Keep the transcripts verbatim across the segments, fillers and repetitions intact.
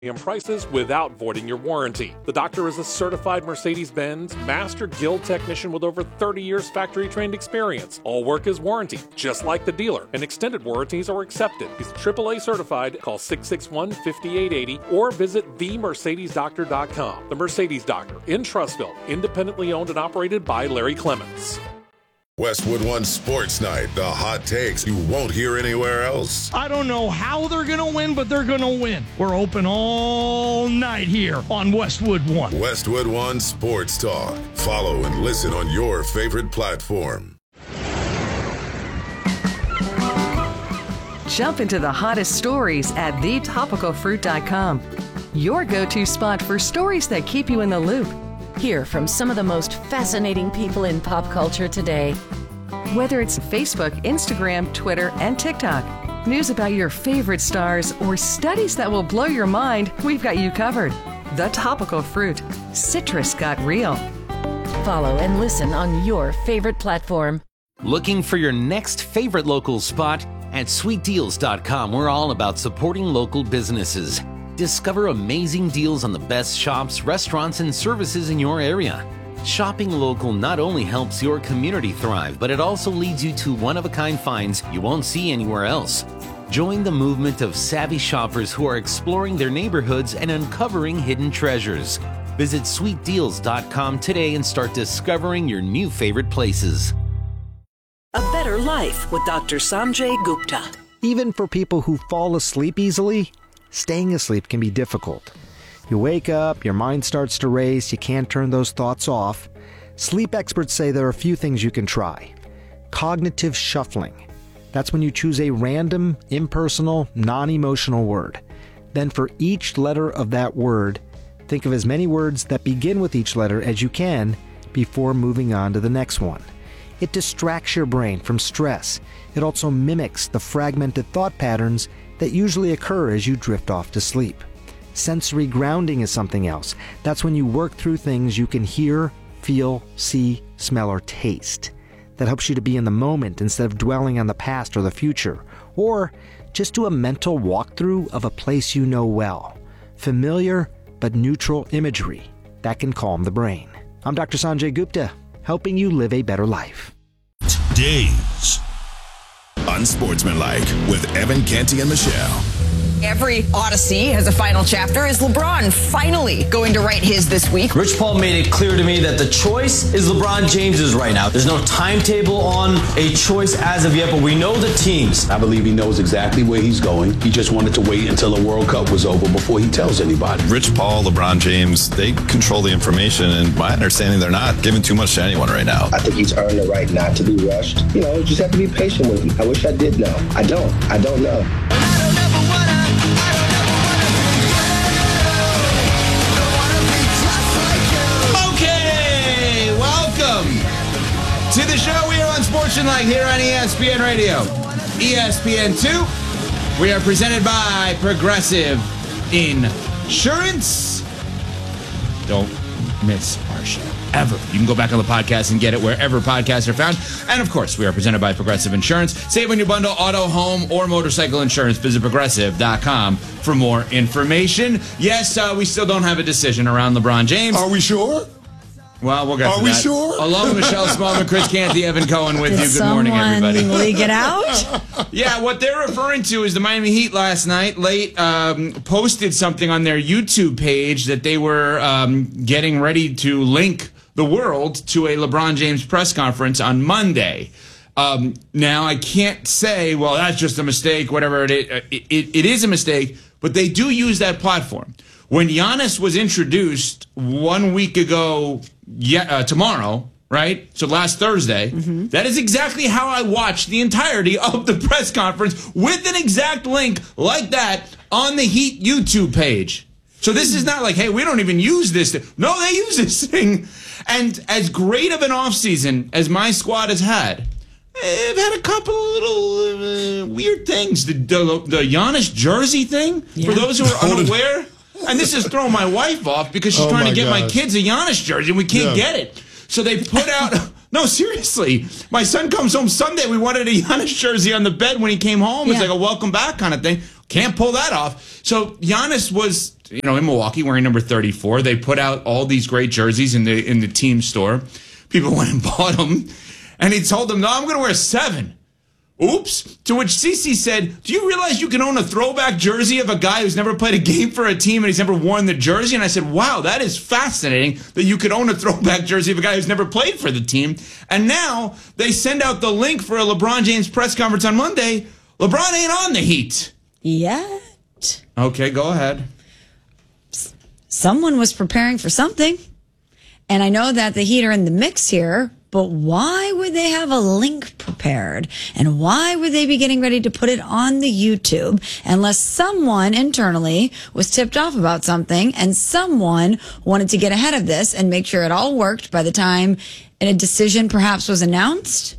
prices without voiding your warranty. The doctor is a certified Mercedes-Benz Master Guild technician with over thirty years factory-trained experience. All work is warranted, just like the dealer, and extended warranties are accepted. He's triple A certified. Call six six one, five eight eight zero or visit the mercedes doctor dot com. The Mercedes Doctor in Trussville, independently owned and operated by Larry Clements. Westwood One Sports Night, the hot takes you won't hear anywhere else. I don't know how they're going to win, but they're going to win. We're open all night here on Westwood One. Westwood One Sports Talk. Follow and listen on your favorite platform. Jump into the hottest stories at the topical fruit dot com. Your go-to spot for stories that keep you in the loop. Hear from some of the most fascinating people in pop culture today. Whether it's Facebook, Instagram, Twitter, and TikTok, news about your favorite stars, or studies that will blow your mind, we've got you covered. The Topical Fruit. Citrus got real. Follow and listen on your favorite platform. Looking for your next favorite local spot? At sweet deals dot com, we're all about supporting local businesses. Discover amazing deals on the best shops, restaurants, and services in your area. Shopping local not only helps your community thrive, but it also leads you to one-of-a-kind finds you won't see anywhere else. Join the movement of savvy shoppers who are exploring their neighborhoods and uncovering hidden treasures. Visit sweet deals dot com today and start discovering your new favorite places. A better life with Doctor Sanjay Gupta. Even for people who fall asleep easily, staying asleep can be difficult. You wake up, your mind starts to race, you can't turn those thoughts off. Sleep experts say there are a few things you can try. Cognitive shuffling. That's when you choose a random, impersonal, non-emotional word. Then for each letter of that word, think of as many words that begin with each letter as you can before moving on to the next one. It distracts your brain from stress. It also mimics the fragmented thought patterns that usually occur as you drift off to sleep. Sensory grounding is something else. That's when you work through things you can hear, feel, see, smell, or taste. That helps you to be in the moment instead of dwelling on the past or the future. Or just do a mental walkthrough of a place you know well. Familiar but neutral imagery. That can calm the brain. I'm Doctor Sanjay Gupta, helping you live a better life. Today's Unsportsmanlike with Evan Canty and Michelle. Every Odyssey has a final chapter. Is LeBron finally going to write his this week? Rich Paul made it clear to me that the choice is LeBron James's right now. There's no timetable on a choice as of yet, but we know the teams. I believe he knows exactly where he's going. He just wanted to wait until the World Cup was over before he tells anybody. Rich Paul, LeBron James, they control the information, and my understanding, they're not giving too much to anyone right now. I think he's earned the right not to be rushed. You know, just have to be patient with him. I wish I did know. I don't. I don't know. To the show, we are Unsportsmanlike here on E S P N Radio. E S P N two, we are presented by Progressive Insurance. Don't miss our show, ever. You can go back on the podcast and get it wherever podcasts are found. And, of course, we are presented by Progressive Insurance. Save when you bundle auto, home, or motorcycle insurance. Visit progressive dot com for more information. Yes, uh, we still don't have a decision around LeBron James. Are we sure? Well, we'll get Are to we that. sure? Along with Michelle Smallman, Chris Canty, Evan Cohen with Did you. Good morning, everybody. Someone leak it out? Yeah, what they're referring to is the Miami Heat last night, late, um, posted something on their YouTube page that they were um, getting ready to link the world to a LeBron James press conference on Monday. Um, now, I can't say, well, that's just a mistake, whatever it is. It, it, it is a mistake, but they do use that platform. When Giannis was introduced one week ago, yeah, uh, tomorrow, right? So last Thursday, mm-hmm. That is exactly how I watched the entirety of the press conference with an exact link like that on the Heat YouTube page. So this is not like, hey, we don't even use this thing. No, they use this thing. And as great of an offseason as my squad has had, they've had a couple of little uh, weird things. The, the, the Giannis jersey thing, yeah. For those who are unaware. And this is throwing my wife off because she's oh trying to get gosh. my kids a Giannis jersey and we can't yeah. get it. So they put out, no, seriously. My son comes home Sunday. We wanted a Giannis jersey on the bed when he came home. Yeah. It's like a welcome back kind of thing. Can't pull that off. So Giannis was you know, in Milwaukee wearing number thirty-four. They put out all these great jerseys in the in the team store. People went and bought them. And he told them, no, I'm going to wear seven. Oops. To which CeCe said, do you realize you can own a throwback jersey of a guy who's never played a game for a team and he's never worn the jersey? And I said, wow, that is fascinating that you could own a throwback jersey of a guy who's never played for the team. And now they send out the link for a LeBron James press conference on Monday. LeBron ain't on the Heat. Yet. Okay, go ahead. Someone was preparing for something. And I know that the Heat are in the mix here. But why would they have a link prepared? And why would they be getting ready to put it on the YouTube unless someone internally was tipped off about something and someone wanted to get ahead of this and make sure it all worked by the time a decision perhaps was announced?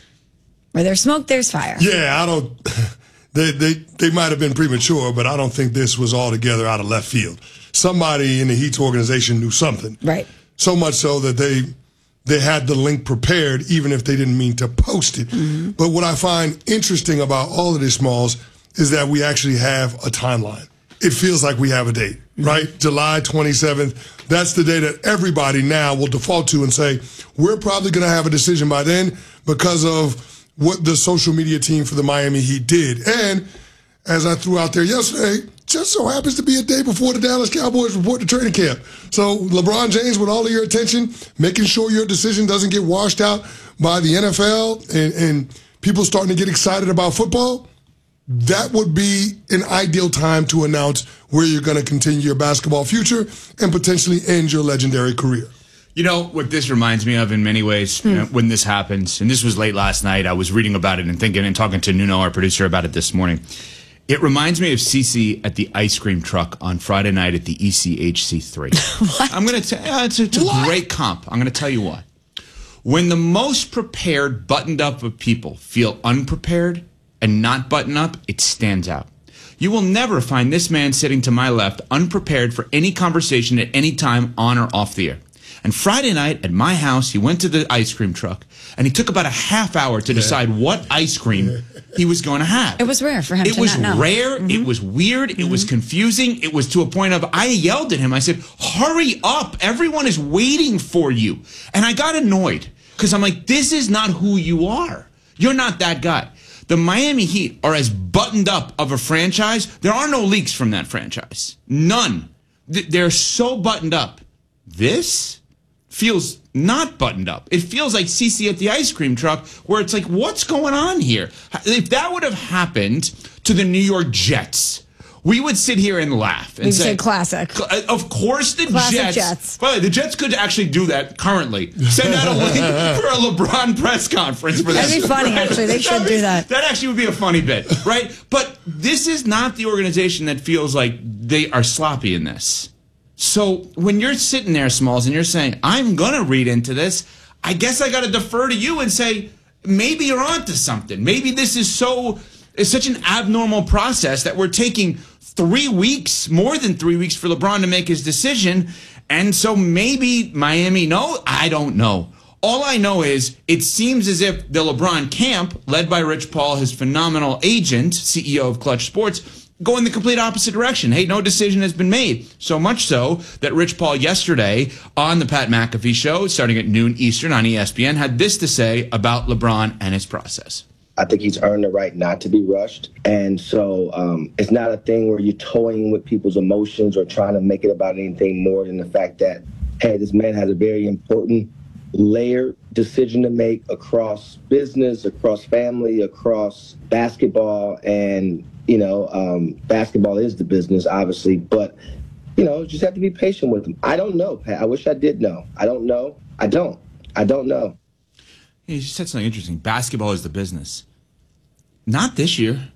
Where there's smoke, there's fire. Yeah, I don't... They, they, they might have been premature, but I don't think this was altogether out of left field. Somebody in the Heat's organization knew something. Right. So much so that they... They had the link prepared, even if they didn't mean to post it. Mm-hmm. But what I find interesting about all of this, Smalls, is that we actually have a timeline. It feels like we have a date, mm-hmm. right? July twenty-seventh. That's the day that everybody now will default to and say, we're probably going to have a decision by then because of what the social media team for the Miami Heat did. And as I threw out there yesterday, just so happens to be a day before the Dallas Cowboys report to training camp. So LeBron James, with all of your attention, making sure your decision doesn't get washed out by the N F L and, and people starting to get excited about football, that would be an ideal time to announce where you're going to continue your basketball future and potentially end your legendary career. You know, what this reminds me of in many ways, hmm. you know, when this happens, and this was late last night, I was reading about it and thinking and talking to Nuno, our producer, about it this morning. It reminds me of CeCe at the ice cream truck on Friday night at the E C H C three. What? I'm going to tell you, it's a, it's a great comp. I'm going to tell you why. When the most prepared, buttoned up of people feel unprepared and not buttoned up, it stands out. You will never find this man sitting to my left unprepared for any conversation at any time, on or off the air. And Friday night at my house, he went to the ice cream truck, and he took about a half hour to decide what ice cream he was going to have. It was rare for him it to was not know. rare. Mm-hmm. It was weird. Mm-hmm. It was confusing. It was to a point of, I yelled at him. I said, hurry up. Everyone is waiting for you. And I got annoyed because I'm like, this is not who you are. You're not that guy. The Miami Heat are as buttoned up of a franchise. There are no leaks from that franchise. None. They're so buttoned up. This feels not buttoned up. It feels like CeCe at the ice cream truck, where it's like, what's going on here? If that would have happened to the New York Jets, we would sit here and laugh and We'd say, say classic. Of course the classic Jets, Jets. By the way, the Jets could actually do that currently. Send out a link for a LeBron press conference for this. That'd be funny, actually. They should be, do that. That actually would be a funny bit, right? But this is not the organization that feels like they are sloppy in this. So when you're sitting there, Smalls, and you're saying, I'm going to read into this, I guess I got to defer to you and say, maybe you're onto something. Maybe this is so, it's such an abnormal process that we're taking three weeks, more than three weeks for LeBron to make his decision. And so maybe Miami, no, I don't know. All I know is it seems as if the LeBron camp, led by Rich Paul, his phenomenal agent, C E O of Clutch Sports, go in the complete opposite direction. Hey, no decision has been made. So much so that Rich Paul yesterday on the Pat McAfee show, starting at noon Eastern on E S P N, had this to say about LeBron and his process. I think he's earned the right not to be rushed. And so um, it's not a thing where you're toying with people's emotions or trying to make it about anything more than the fact that, hey, this man has a very important layered decision to make across business, across family, across basketball. And, you know, um, basketball is the business, obviously. But, you know, just have to be patient with him. I don't know, Pat. I wish I did know. I don't know. I don't. I don't know. You said something interesting. Basketball is the business. Not this year.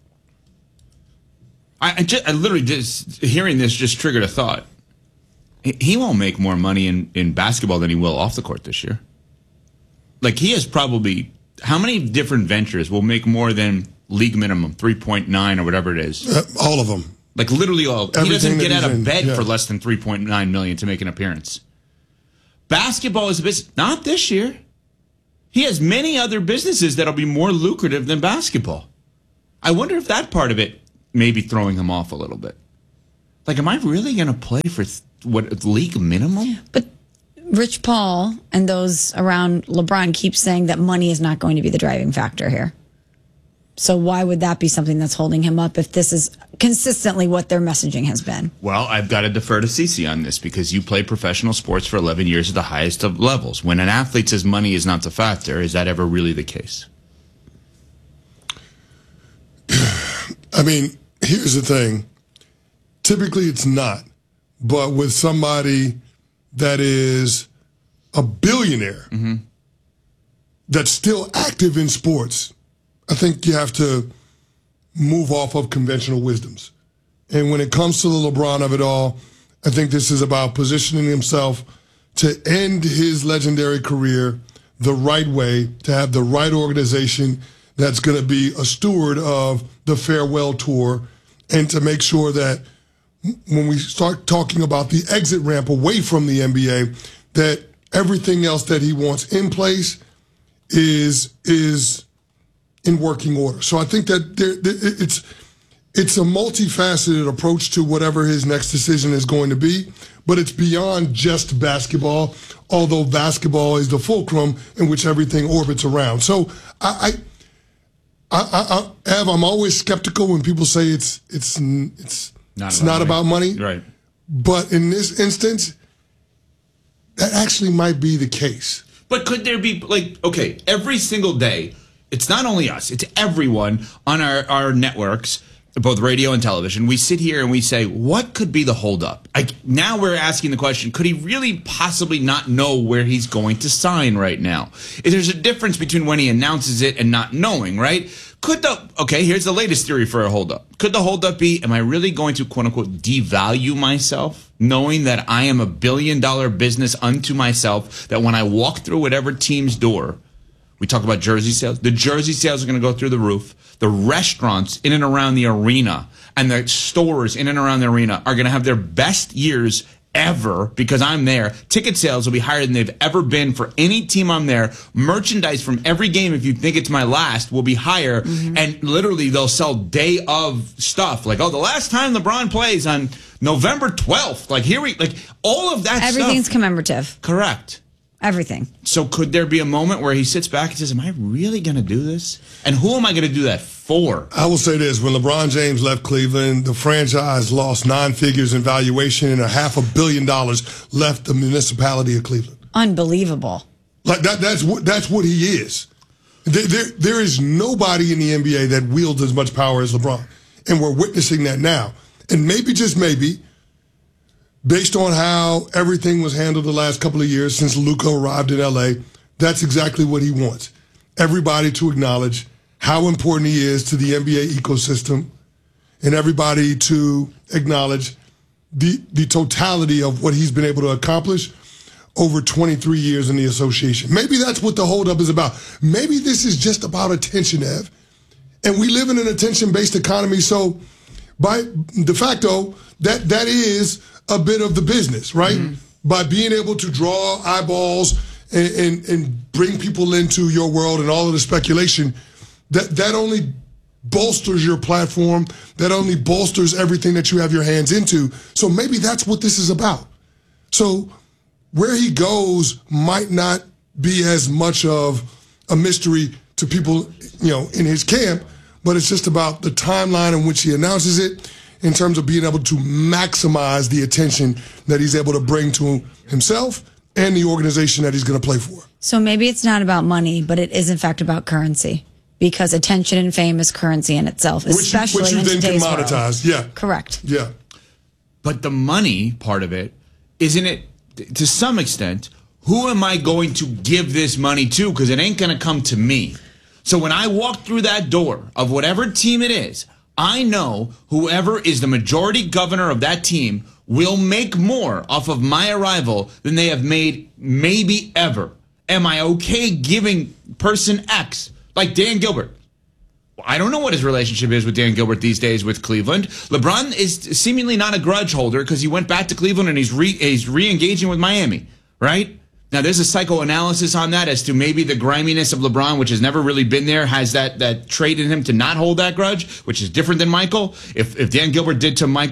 I, I, just, I literally just, hearing this just triggered a thought. He won't make more money in, in basketball than he will off the court this year. Like, he has probably, how many different ventures will make more than league minimum, three point nine or whatever it is? Uh, all of them. Like, literally all. Everything he doesn't get out of in, bed yeah. for less than three point nine million dollars to make an appearance. Basketball is a business. Not this year. He has many other businesses that'll be more lucrative than basketball. I wonder if that part of it may be throwing him off a little bit. Like, am I really going to play for th- what league minimum? But Rich Paul and those around LeBron keep saying that money is not going to be the driving factor here. So why would that be something that's holding him up if this is consistently what their messaging has been? Well, I've got to defer to Cece on this because you played professional sports for eleven years at the highest of levels. When an athlete says money is not the factor, is that ever really the case? I mean, here's the thing. Typically it's not. But with somebody that is a billionaire mm-hmm. that's still active in sports, I think you have to move off of conventional wisdoms. And when it comes to the LeBron of it all, I think this is about positioning himself to end his legendary career the right way, to have the right organization that's going to be a steward of the farewell tour, and to make sure that when we start talking about the exit ramp away from the N B A, that everything else that he wants in place is is in working order. So I think that there, it's it's a multifaceted approach to whatever his next decision is going to be, but it's beyond just basketball, although basketball is the fulcrum in which everything orbits around. So I, I, I, I Ev, I'm always skeptical when people say it's it's it's not it's about not money. about money, right? But in this instance, that actually might be the case. But could there be, like, okay, every single day, it's not only us, it's everyone on our, our networks, both radio and television. We sit here and we say, what could be the holdup? I, now we're asking the question, could he really possibly not know where he's going to sign right now? There's a difference between when he announces it and not knowing, right? Could the, okay, here's the latest theory for a holdup. Could the holdup be, am I really going to, quote unquote, devalue myself, knowing that I am a billion dollar business unto myself, that when I walk through whatever team's door, we talk about jersey sales, the jersey sales are going to go through the roof. The restaurants in and around the arena and the stores in and around the arena are going to have their best years ever because I'm there. Ticket sales will be higher than they've ever been for any team I'm there. Merchandise from every game, if you think it's my last, will be higher. Mm-hmm. And literally they'll sell day of stuff. Like, oh, the last time LeBron plays on November twelfth. Like, here we, like, all of that Everything's stuff. commemorative. Correct. Everything. So could there be a moment where he sits back and says, am I really going to do this? And who am I going to do that for? I will say this. When LeBron James left Cleveland, the franchise lost nine figures in valuation and a half a billion dollars left the municipality of Cleveland. Unbelievable. Like that, that's what, that's what he is. There, there, there is nobody in the N B A that wields as much power as LeBron. And we're witnessing that now. And maybe, just maybe, based on how everything was handled the last couple of years since Luka arrived in L A, that's exactly what he wants. Everybody to acknowledge how important he is to the N B A ecosystem, and everybody to acknowledge the the totality of what he's been able to accomplish over twenty-three years in the association. Maybe that's what the holdup is about. Maybe this is just about attention, Ev. And we live in an attention-based economy, so by de facto, that that is a bit of the business, right? Mm-hmm. By being able to draw eyeballs and, and, and bring people into your world and all of the speculation, that, that only bolsters your platform, that only bolsters everything that you have your hands into. So maybe that's what this is about. So where he goes might not be as much of a mystery to people, you know, in his camp, but it's just about the timeline in which he announces it, in terms of being able to maximize the attention that he's able to bring to himself and the organization that he's going to play for. So maybe it's not about money, but it is in fact about currency, because attention and fame is currency in itself, especially which you, which you in then today's commoditize. world. Yeah, correct. Yeah, but the money part of it, isn't it? To some extent, who am I going to give this money to? Because it ain't going to come to me. So when I walk through that door of whatever team it is, I know whoever is the majority governor of that team will make more off of my arrival than they have made maybe ever. Am I okay giving person X, like Dan Gilbert? I don't know what his relationship is with Dan Gilbert these days with Cleveland. LeBron is seemingly not a grudge holder because he went back to Cleveland and he's re- he's re-engaging with Miami, right? Now, there's a psychoanalysis on that as to maybe the griminess of LeBron, which has never really been there, has that that trait in him to not hold that grudge, which is different than Michael. If if Dan Gilbert did to Michael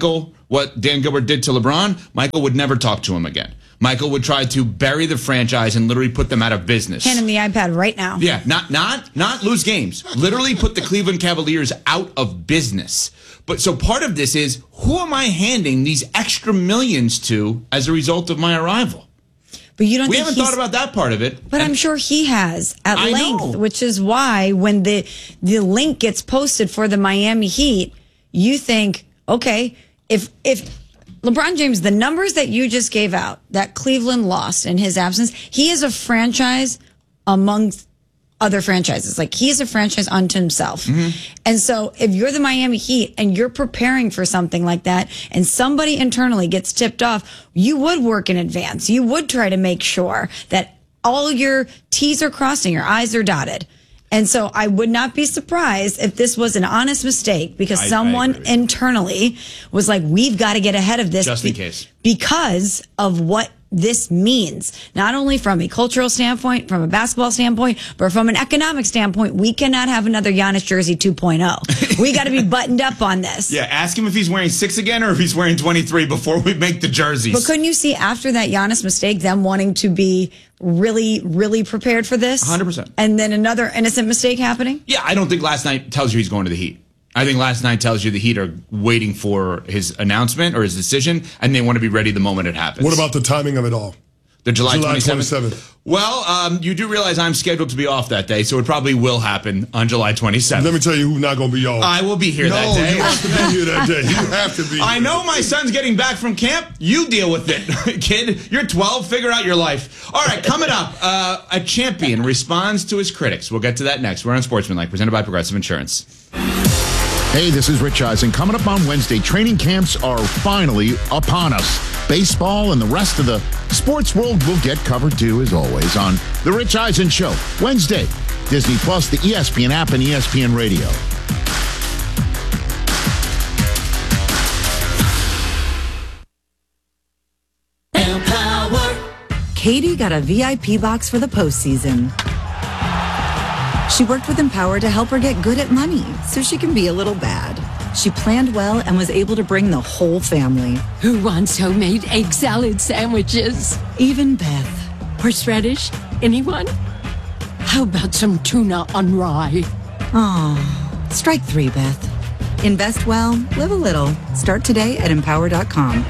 what Dan Gilbert did to LeBron, Michael would never talk to him again. Michael would try to bury the franchise and literally put them out of business. Hand him the iPad right now. Yeah, not not not lose games. Literally put the Cleveland Cavaliers out of business. But so part of this is, who am I handing these extra millions to as a result of my arrival? But you don't we think haven't thought about that part of it. But I'm sure he has at I length, know. which is why when the the link gets posted for the Miami Heat, you think, okay, if if LeBron James, the numbers that you just gave out that Cleveland lost in his absence, he is a franchise amongst other franchises. Like, he is a franchise unto himself. Mm-hmm. And so if you're the Miami Heat and you're preparing for something like that and somebody internally gets tipped off, you would work in advance. You would try to make sure that all your T's are crossed and your I's are dotted. And so I would not be surprised if this was an honest mistake because I- I someone agree. internally was like, we've got to get ahead of this. Just in be- case. Because of what this means, not only from a cultural standpoint, from a basketball standpoint, but from an economic standpoint. We cannot have another Giannis jersey two point oh. We got to be buttoned up on this. Yeah, ask him if he's wearing six again or if he's wearing twenty-three before we make the jerseys. But couldn't you see after that Giannis mistake, them wanting to be really, really prepared for this? one hundred percent. And then another innocent mistake happening? Yeah, I don't think last night tells you he's going to the Heat. I think last night tells you the Heat are waiting for his announcement or his decision, and they want to be ready the moment it happens. What about the timing of it all? The July, July twenty-seventh? twenty-seventh. Well, um, you do realize I'm scheduled to be off that day, so it probably will happen on July twenty-seventh. Let me tell you who's not going to be off. I will be here no, that day. you have to be here that day. You have to be I here. know my son's getting back from camp. You deal with it, kid. You're twelve. Figure out your life. All right, coming up, uh, a champion responds to his critics. We'll get to that next. We're on Sportsmanlike, presented by Progressive Insurance. Hey, this is Rich Eisen. Coming up on Wednesday, training camps are finally upon us. Baseball and the rest of the sports world will get covered too, as always, on The Rich Eisen Show. Wednesday, Disney Plus, the E S P N app, and E S P N Radio. Empower. Katie got a V I P box for the postseason. She worked with Empower to help her get good at money so she can be a little bad. She planned well and was able to bring the whole family. Who wants homemade egg salad sandwiches? Even Beth. Horseradish? Anyone? How about some tuna on rye? Aw, strike three, Beth. Invest well, live a little. Start today at empower dot com.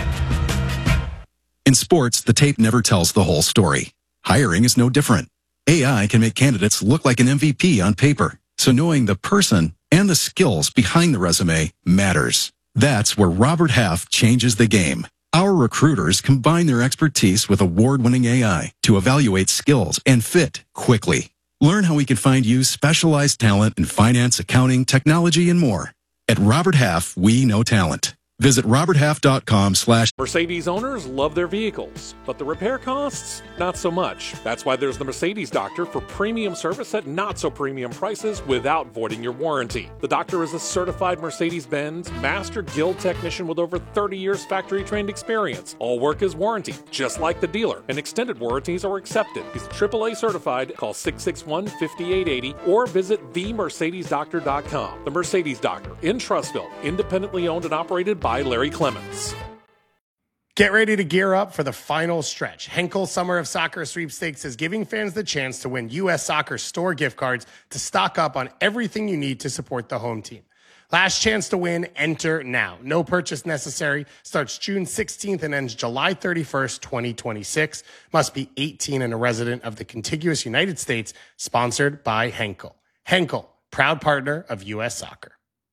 In sports, the tape never tells the whole story. Hiring is no different. A I can make candidates look like an M V P on paper, so knowing the person and the skills behind the resume matters. That's where Robert Half changes the game. Our recruiters combine their expertise with award-winning A I to evaluate skills and fit quickly. Learn how we can find you specialized talent in finance, accounting, technology, and more. At Robert Half, we know talent. Visit robert half dot com slash Mercedes owners love their vehicles, but the repair costs, not so much. That's why there's the Mercedes Doctor for premium service at not so premium prices without voiding your warranty. The Doctor is a certified Mercedes-Benz Master Guild technician with over thirty years factory-trained experience. All work is warranty, just like the dealer, and extended warranties are accepted. He's triple A certified. Call six six one, five eight eight zero or visit the mercedes doctor dot com. The Mercedes Doctor in Trussville, independently owned and operated by By Larry Clemens. Get ready to gear up for the final stretch. Henkel Summer of Soccer Sweepstakes is giving fans the chance to win U S Soccer store gift cards to stock up on everything you need to support the home team. Last chance to win, enter now. No purchase necessary. Starts June sixteenth and ends July thirty-first, twenty twenty-six. Must be eighteen and a resident of the contiguous United States. Sponsored by Henkel. Henkel, proud partner of U S Soccer.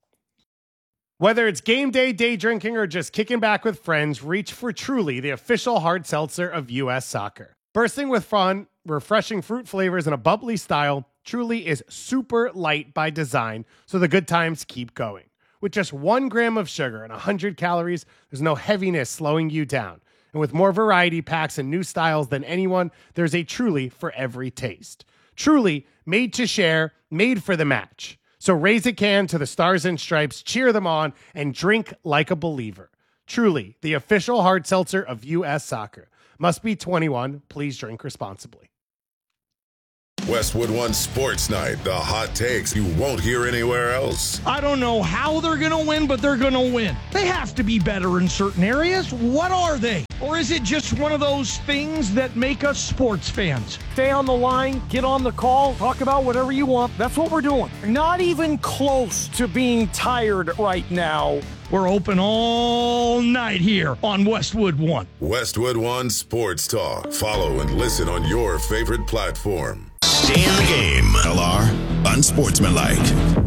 Whether it's game day, day drinking, or just kicking back with friends, reach for Truly, the official hard seltzer of U S Soccer. Bursting with fun, refreshing fruit flavors, and a bubbly style, Truly is super light by design, so the good times keep going. With just one gram of sugar and one hundred calories, there's no heaviness slowing you down. And with more variety packs and new styles than anyone, there's a Truly for every taste. Truly, made to share, made for the match. So raise a can to the Stars and Stripes, cheer them on, and drink like a believer. Truly, the official hard seltzer of U S Soccer. Must be twenty-one. Please drink responsibly. Westwood One Sports Night, the hot takes you won't hear anywhere else. I don't know how they're going to win, but they're going to win. They have to be better in certain areas. What are they? Or is it just one of those things that make us sports fans? Stay on the line, get on the call, talk about whatever you want. That's what we're doing. Not even close to being tired right now. We're open all night here on Westwood One. Westwood One Sports Talk. Follow and listen on your favorite platform. Stay in the game. L R, unsportsmanlike.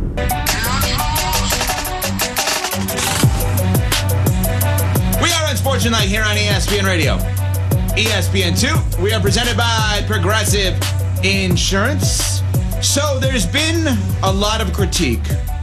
We are Unsportsmanlike here on E S P N Radio. E S P N two, we are presented by Progressive Insurance. So there's been a lot of critique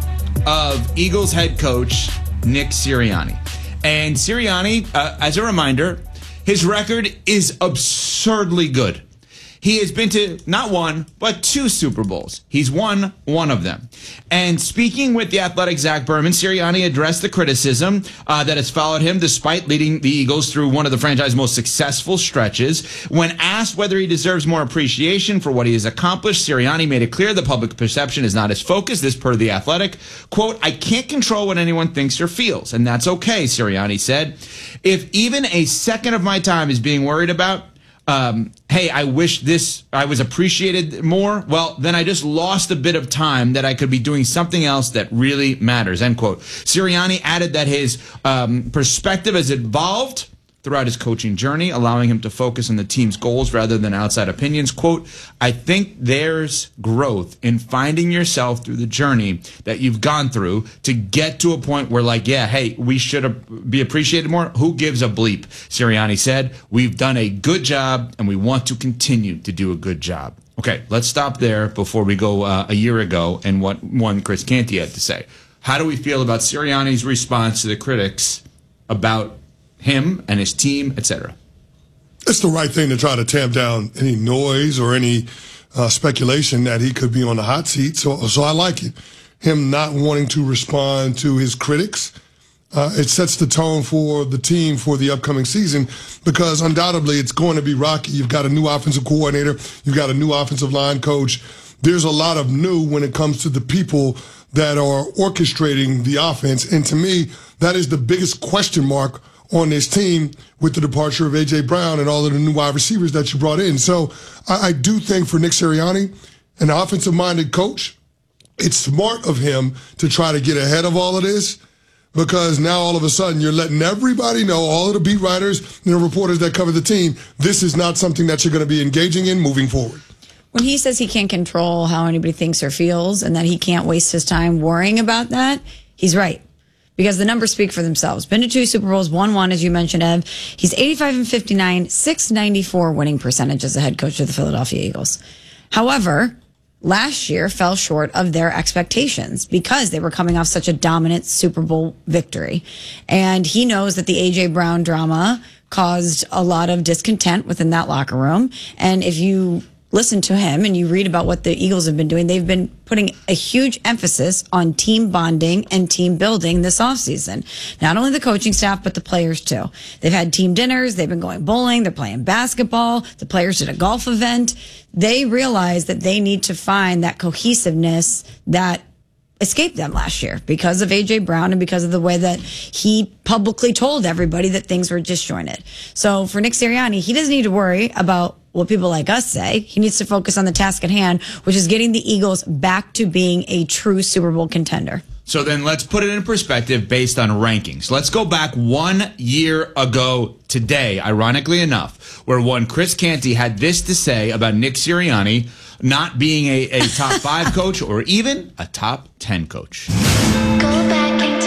of Eagles head coach Nick Sirianni. And Sirianni, uh, as a reminder, his record is absurdly good. He has been to not one, but two Super Bowls. He's won one of them. And speaking with the Athletic Zach Berman, Sirianni addressed the criticism uh, that has followed him despite leading the Eagles through one of the franchise's most successful stretches. When asked whether he deserves more appreciation for what he has accomplished, Sirianni made it clear the public perception is not his focus. This per the Athletic. Quote, I can't control what anyone thinks or feels, and that's okay, Sirianni said. If even a second of my time is being worried about, Um, hey, I wish this, I was appreciated more. Well, then I just lost a bit of time that I could be doing something else that really matters, end quote. Sirianni added that his um, perspective has evolved throughout his coaching journey, allowing him to focus on the team's goals rather than outside opinions. Quote, I think there's growth in finding yourself through the journey that you've gone through to get to a point where, like, yeah, hey, we should be appreciated more. Who gives a bleep? Sirianni said, we've done a good job and we want to continue to do a good job. Okay, let's stop there before we go uh, a year ago and what one Chris Canty had to say. How do we feel about Sirianni's response to the critics about him and his team, et cetera? It's the right thing to try to tamp down any noise or any uh, speculation that he could be on the hot seat. So, so I like it. Him not wanting to respond to his critics. Uh, it sets the tone for the team for the upcoming season because undoubtedly it's going to be rocky. You've got a new offensive coordinator. You've got a new offensive line coach. There's a lot of new when it comes to the people that are orchestrating the offense. And to me, that is the biggest question mark on this team with the departure of A J. Brown and all of the new wide receivers that you brought in. So I, I do think for Nick Sirianni, an offensive-minded coach, it's smart of him to try to get ahead of all of this because now all of a sudden you're letting everybody know, all of the beat writers and the reporters that cover the team, this is not something that you're going to be engaging in moving forward. When he says he can't control how anybody thinks or feels and that he can't waste his time worrying about that, he's right. Because the numbers speak for themselves. Been to two Super Bowls, won one, as you mentioned, Ev. He's eighty-five and fifty-nine, six ninety-four winning percentage as a head coach of the Philadelphia Eagles. However, last year fell short of their expectations because they were coming off such a dominant Super Bowl victory. And he knows that the A J. Brown drama caused a lot of discontent within that locker room. And if you listen to him and you read about what the Eagles have been doing, they've been putting a huge emphasis on team bonding and team building this offseason. Not only the coaching staff, but the players too. They've had team dinners. They've been going bowling. They're playing basketball. The players did a golf event. They realize that they need to find that cohesiveness that escaped them last year because of A J. Brown and because of the way that he publicly told everybody that things were disjointed. So for Nick Sirianni, he doesn't need to worry about what people like us say. He needs to focus on the task at hand, which is getting the Eagles back to being a true Super Bowl contender. So then let's put it in perspective based on rankings. Let's go back one year ago today, ironically enough, where one Chris Canty had this to say about Nick Sirianni not being a, a top five coach or even a top ten coach. Go back in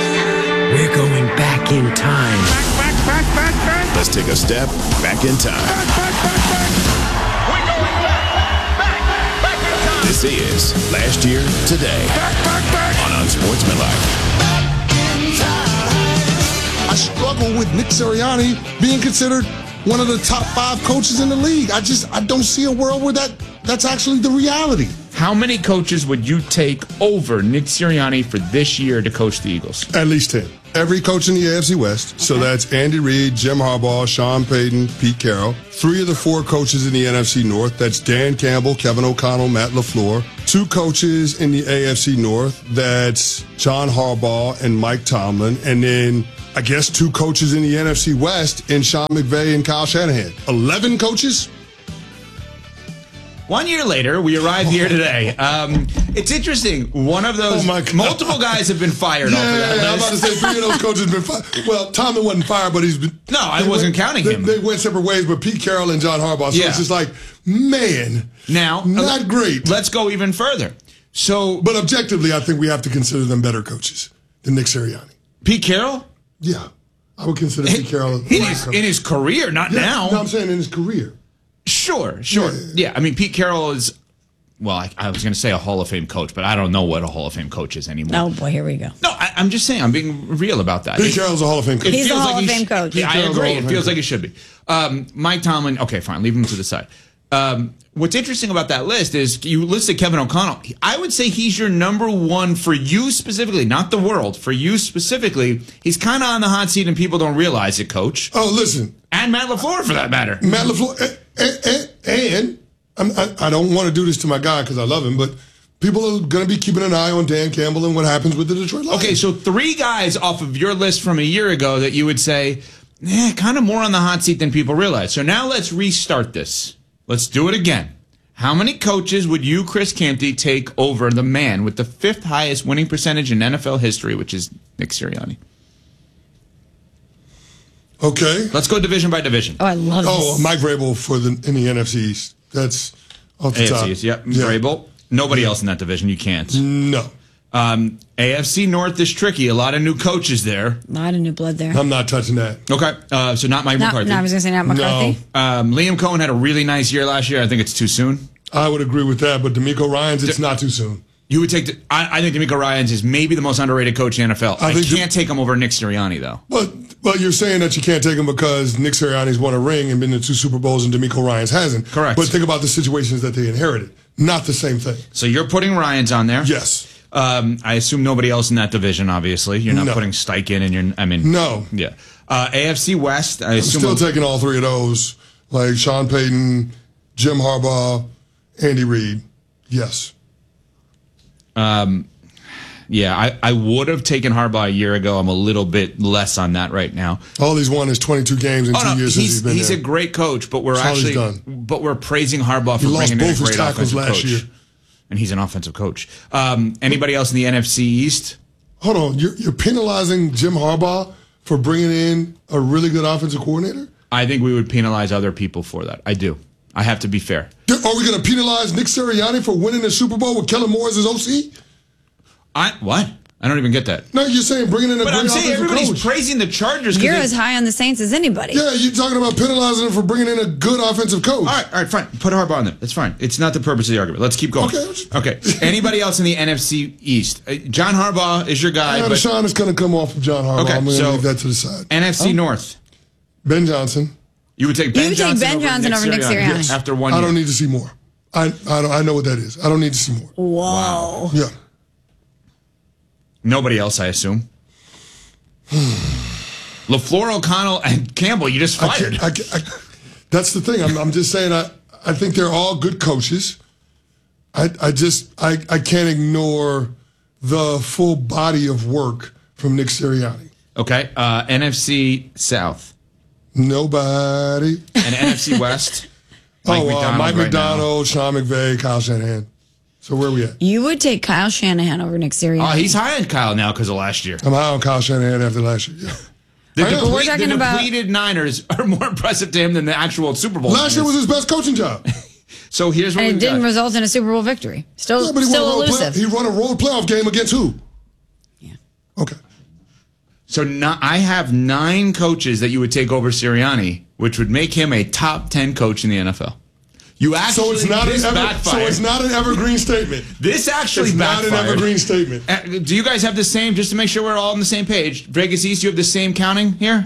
time. We're going back in time. Back, back, back, back, back. Let's take a step back in time. Back, back, back, back. We're going back, back, back in time. This is Last Year Today. Back, back, back. On Unsportsmanlike. I struggle with Nick Sirianni being considered one of the top five coaches in the league. I just, I don't see a world where that that's actually the reality. How many coaches would you take over Nick Sirianni for this year to coach the Eagles? At least ten. every coach in the A F C West. Okay. So that's Andy Reid, Jim Harbaugh, Sean Payton, Pete Carroll. Three of the four coaches in the N F C North. That's Dan Campbell, Kevin O'Connell, Matt LaFleur. Two coaches in the A F C North. That's John Harbaugh and Mike Tomlin. And then I guess two coaches in the N F C West in Sean McVay and Kyle Shanahan. Eleven coaches? One year later, we arrive here today. Um, it's interesting. One of those, oh multiple guys have been fired yeah, off of that list. I'm about to say three of those coaches have been fired. Well, Tomlin wasn't fired, but he's been. No, I wasn't went, counting they, him. They went separate ways, but Pete Carroll and John Harbaugh. So yeah. It's just like, man, now not uh, great. Let's go even further. So, but objectively, I think we have to consider them better coaches than Nick Sirianni. Pete Carroll? Yeah, I would consider Pete Carroll in his, in his career, not yeah, now. No, I'm saying in his career. Sure, sure. Yeah, yeah. I mean, Pete Carroll is. Well, I, I was going to say a Hall of Fame coach, but I don't know what a Hall of Fame coach is anymore. Oh, boy, here we go. No, I, I'm just saying, I'm being real about that. Pete Carroll's a Hall of Fame coach. He's a Hall like of he Fame sh- coach. Yeah, I agree. It feels coach. like it should be. Um, Mike Tomlin, okay, fine, leave him to the side. Um, what's interesting about that list is you listed Kevin O'Connell. I would say he's your number one for you specifically, not the world. For you specifically, he's kind of on the hot seat and people don't realize it, Coach. Oh, listen. And Matt LaFleur, for that matter. Matt LaFleur. And, and, and I'm, I, I don't want to do this to my guy because I love him, but people are going to be keeping an eye on Dan Campbell and what happens with the Detroit Lions. Okay, so three guys off of your list from a year ago that you would say, eh, kind of more on the hot seat than people realize. So now let's restart this. Let's do it again. How many coaches would you, Chris Canty, take over the man with the fifth highest winning percentage in N F L history, which is Nick Sirianni? Okay. Let's go division by division. Oh, I love this. Oh, Mike Vrabel for the in the N F C East. That's off the A F C top. East, yep. Yeah. Vrabel. Nobody yeah. else in that division. You can't. No. Um, A F C North is tricky. A lot of new coaches there. A lot of new blood there. I'm not touching that. Okay. Uh, so not Mike not, McCarthy. No, I was going to say not McCarthy. No. Um, Liam Cohen had a really nice year last year. I think it's too soon. I would agree with that, but DeMeco Ryans, it's De- not too soon. You would take. The, I, I think DeMeco Ryans is maybe the most underrated coach in the N F L. I, I can't De- take him over Nick Sirianni, though. But but you're saying that you can't take him because Nick Sirianni's won a ring and been to two Super Bowls and DeMeco Ryans hasn't. Correct. But think about the situations that they inherited. Not the same thing. So you're putting Ryans on there? Yes. Um, I assume nobody else in that division, obviously. You're not no. putting Steichen in your, I mean. No. Yeah. Uh, A F C West, I I'm assume. still taking all three of those. Like Sean Payton, Jim Harbaugh, Andy Reid. Yes. Um, yeah, I, I would have taken Harbaugh a year ago. I'm a little bit less on that right now. All he's won is twenty-two games in oh, two no, years he's, since he's been he's there. He's a great coach, but we're That's actually all he's done. but we're praising Harbaugh for he bringing lost in both a great his tackles offensive last coach. year. And he's an offensive coach. Um, anybody else in the N F C East? Hold on, you're, you're penalizing Jim Harbaugh for bringing in a really good offensive coordinator? I think we would penalize other people for that. I do. I have to be fair. Are we going to penalize Nick Sirianni for winning the Super Bowl with Kellen Moore as his O C? I what? I don't even get that. No, you're saying bringing in a but great I'm saying offensive everybody's coach. praising the Chargers. You're they, as high on the Saints as anybody. Yeah, you're talking about penalizing him for bringing in a good offensive coach. All right, all right, fine. Put Harbaugh on there. That's fine. It's not the purpose of the argument. Let's keep going. Okay. Okay. Anybody else in the N F C East? Uh, John Harbaugh is your guy. Yeah, but, Deshaun is going to come off of John Harbaugh. Okay, I'm going to so leave that to the side. N F C oh. North. Ben Johnson. You would take Ben you would Johnson, take Ben over, Johnson Nick over Nick Sirianni. Sirianni. Yes. After one year. I don't need to see more. I I, don't, I know what that is. I don't need to see more. Whoa. Wow. Yeah. Nobody else, I assume. LaFleur, O'Connell, and Campbell, you just fired. I can't, I can't, I, that's the thing. I'm, I'm just saying I, I think they're all good coaches. I, I just I, I can't ignore the full body of work from Nick Sirianni. Okay. Uh, N F C South. Nobody. And N F C West. Mike oh, uh, Mike right McDonald, now. Sean McVay, Kyle Shanahan. So where are we at? You would take Kyle Shanahan over Nick Sirianni. Oh, he's high on Kyle now because of last year. I'm high on Kyle Shanahan after last year. Yeah. The, deplete, we're talking the about, depleted Niners are more impressive to him than the actual Super Bowl. Last year was his best coaching job. So here's what and we it didn't got. result in a Super Bowl victory. Still, yeah, but he still won elusive. Play, he won a road playoff game against who? Yeah. Okay. So not, I have nine coaches that you would take over Sirianni, which would make him a top ten coach in the N F L. You actually so it's not an ever, so it's not an evergreen statement. This actually it's backfired. not an evergreen statement. Uh, do you guys have the same? Just to make sure we're all on the same page. Vegas East, you have the same counting here.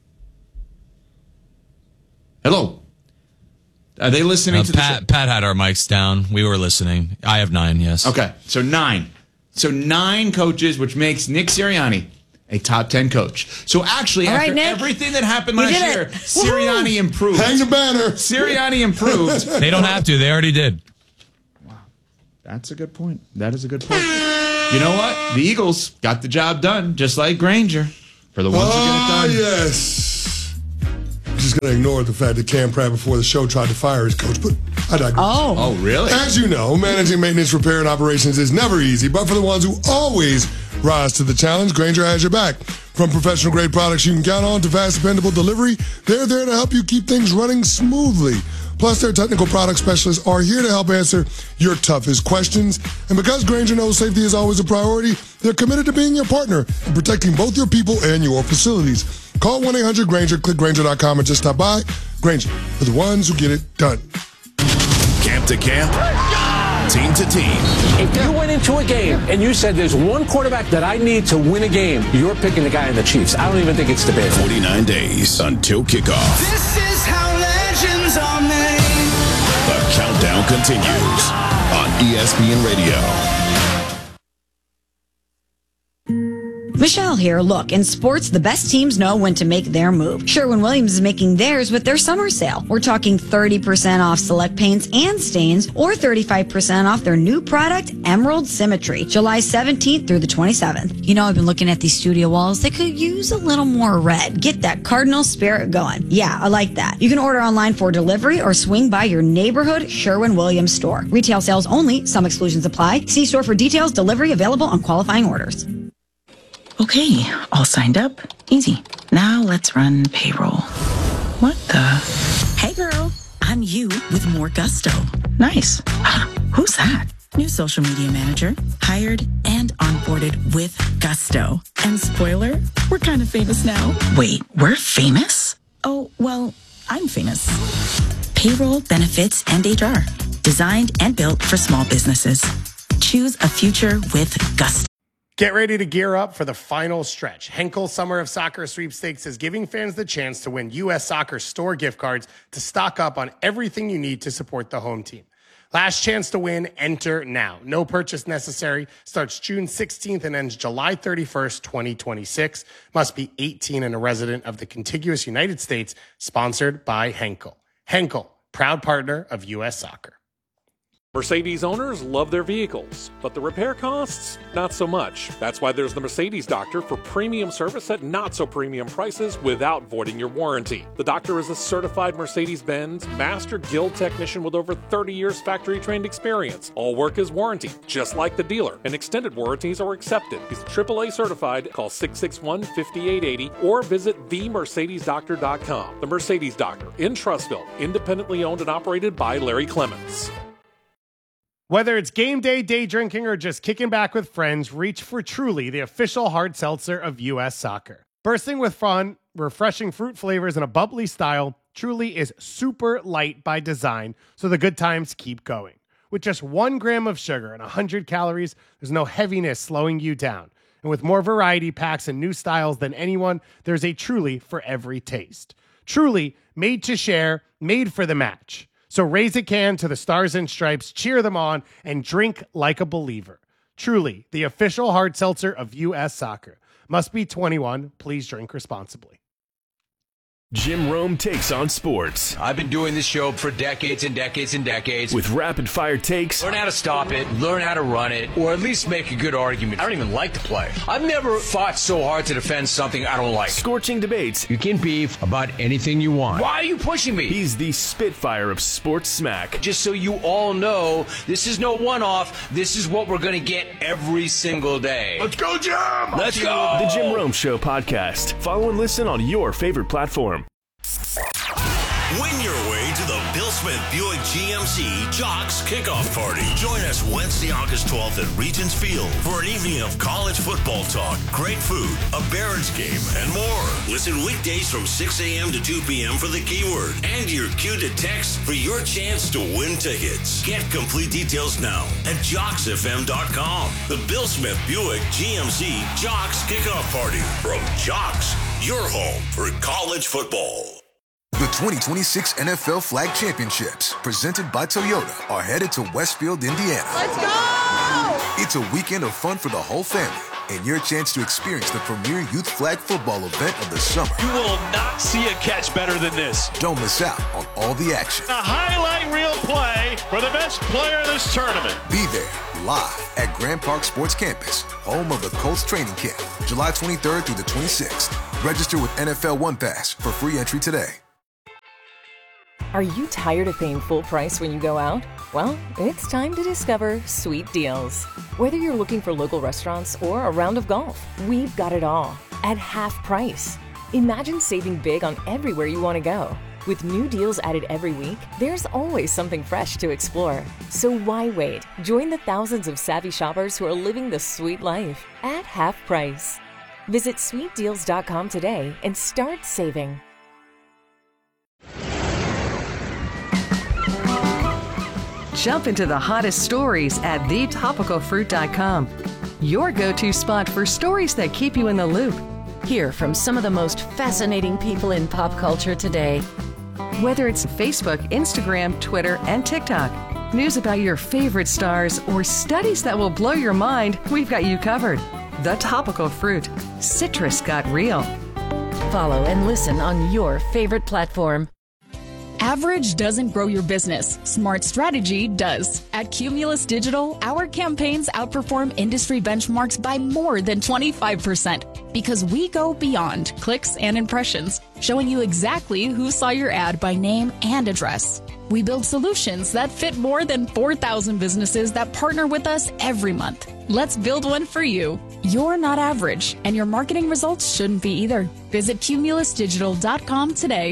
Hello. Are they listening uh, to Pat? The Pat had our mics down. We were listening. I have nine. Yes. Okay, so nine. So nine coaches, which makes Nick Sirianni a top ten coach. So actually, All after right, Nick. everything that happened You last did year, it. Sirianni improved. Hang the banner. Sirianni improved. They don't have to. They already did. That's a good point. That is a good point. You know what? The Eagles got the job done, just like Granger, for the ones who get it Ah, done. yes. I'm just going to ignore the fact that Cam Pratt before the show tried to fire his coach, but I digress. Oh. Oh, really? As you know, managing maintenance, repair, and operations is never easy, but for the ones who always rise to the challenge, Granger has your back. From professional-grade products you can count on to fast, dependable delivery, they're there to help you keep things running smoothly. Plus, their technical product specialists are here to help answer your toughest questions. And because Granger knows safety is always a priority, they're committed to being your partner and protecting both your people and your facilities. Call one eight hundred Granger, click Granger dot com, and just stop by. Granger, for the ones who get it done. Camp to camp, team to team. If you went into a game and you said there's one quarterback that I need to win a game, you're picking the guy in the Chiefs. I don't even think it's debatable. forty-nine days until kickoff. This is how legends are made. The countdown continues on E S P N Radio. Michelle here. Look, in sports, the best teams know when to make their move. Sherwin-Williams is making theirs with their summer sale. We're talking thirty percent off select paints and stains, or thirty-five percent off their new product, Emerald Symmetry, July seventeenth through the twenty-seventh. You know, I've been looking at these studio walls. They could use a little more red. Get that Cardinal spirit going. Yeah, I like that. You can order online for delivery or swing by your neighborhood Sherwin-Williams store. Retail sales only. Some exclusions apply. See store for details. Delivery available on qualifying orders. Okay, all signed up. Easy. Now let's run payroll. What the? Hey girl, I'm you with more gusto. Nice. Who's that? New social media manager. Hired and onboarded with gusto. And spoiler, we're kind of famous now. Wait, we're famous? Oh, well, I'm famous. Payroll, benefits, and H R. Designed and built for small businesses. Choose a future with gusto. Get ready to gear up for the final stretch. Henkel Summer of Soccer Sweepstakes is giving fans the chance to win U S Soccer store gift cards to stock up on everything you need to support the home team. Last chance to win, enter now. No purchase necessary. Starts June sixteenth and ends July thirty-first, twenty twenty-six. Must be eighteen and a resident of the contiguous United States. Sponsored by Henkel. Henkel, proud partner of U S Soccer. Mercedes owners love their vehicles, but the repair costs, not so much. That's why there's the Mercedes Doctor for premium service at not so premium prices without voiding your warranty. The Doctor is a certified Mercedes-Benz Master Guild technician with over thirty years factory trained experience. All work is warranty, just like the dealer, and extended warranties are accepted. He's triple A certified. Call six six one, five eight eight zero or visit the mercedes doctor dot com. The Mercedes Doctor in Trussville, independently owned and operated by Larry Clements. Whether it's game day, day drinking, or just kicking back with friends, reach for Truly, the official hard seltzer of U S Soccer. Bursting with fun, refreshing fruit flavors, and a bubbly style, Truly is super light by design, so the good times keep going. With just one gram of sugar and one hundred calories, there's no heaviness slowing you down. And with more variety packs and new styles than anyone, there's a Truly for every taste. Truly, made to share, made for the match. So raise a can to the Stars and Stripes, cheer them on, and drink like a believer. Truly, the official hard seltzer of U S Soccer. Must be twenty-one. Please drink responsibly. Jim Rome takes on sports. I've been doing this show for decades and decades and decades. With rapid fire takes. Learn how to stop it, learn how to run it, or at least make a good argument. I don't even like the play. I've never fought so hard to defend something I don't like. Scorching debates. You can beef about anything you want. Why are you pushing me? He's the Spitfire of sports smack. Just so you all know, this is no one-off. This is what we're going to get every single day. Let's go, Jim! Let's go! The Jim Rome Show podcast. Follow and listen on your favorite platform. Win your way to the Bill Smith Buick G M C Jocks Kickoff Party. Join us Wednesday, August twelfth at Regents Field for an evening of college football talk, great food, a Barons game, and more. Listen weekdays from six a.m. to two p.m. for the keyword and your cue to text for your chance to win tickets. Get complete details now at jocks f m dot com. The Bill Smith Buick G M C Jocks Kickoff Party from Jocks, your home for college football. The twenty twenty-six N F L Flag Championships, presented by Toyota, are headed to Westfield, Indiana. Let's go! It's a weekend of fun for the whole family. and your chance to experience the premier youth flag football event of the summer. You will not see a catch better than this. Don't miss out on all the action. A highlight reel play for the best player of this tournament. Be there live at Grand Park Sports Campus, home of the Colts training camp, July twenty-third through the twenty-sixth. Register with N F L One Pass for free entry today. Are you tired of paying full price when you go out? Well, it's time to discover Sweet Deals. Whether you're looking for local restaurants or a round of golf, we've got it all at half price. Imagine saving big on everywhere you want to go. With new deals added every week, there's always something fresh to explore. So why wait? Join the thousands of savvy shoppers who are living the sweet life at half price. Visit sweet deals dot com today and start saving. Jump into the hottest stories at the topical fruit dot com. Your go-to spot for stories that keep you in the loop. Hear from some of the most fascinating people in pop culture today. Whether it's Facebook, Instagram, Twitter, and TikTok, news about your favorite stars, or studies that will blow your mind, we've got you covered. The Topical Fruit. Citrus got real. Follow and listen on your favorite platform. Average doesn't grow your business. Smart strategy does. At Cumulus Digital, our campaigns outperform industry benchmarks by more than twenty-five percent because we go beyond clicks and impressions, showing you exactly who saw your ad by name and address. We build solutions that fit more than four thousand businesses that partner with us every month. Let's build one for you. You're not average, and your marketing results shouldn't be either. Visit cumulus digital dot com today.